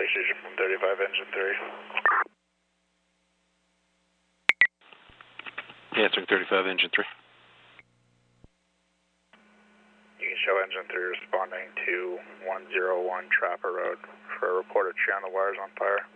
Lake Station from 35, engine 3. Answering 35, engine 3. You can show engine 3 responding to 101 Trapper Road for a reported channel wires on fire.